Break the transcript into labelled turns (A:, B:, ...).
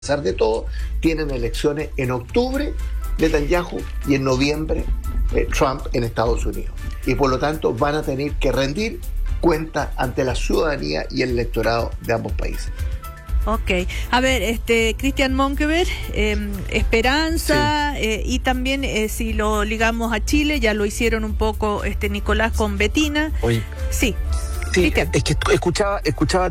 A: A pesar de todo, tienen elecciones en octubre Netanyahu y en noviembre Trump en Estados Unidos. Y por lo tanto van a tener que rendir cuentas ante la ciudadanía y el electorado de ambos países.
B: Ok. A ver, Christian Monkeberg, esperanza, sí. Y también si lo ligamos a Chile, ya lo hicieron un poco Nicolás con Betina.
C: Oye.
B: Sí.
C: Sí, es que escuchaba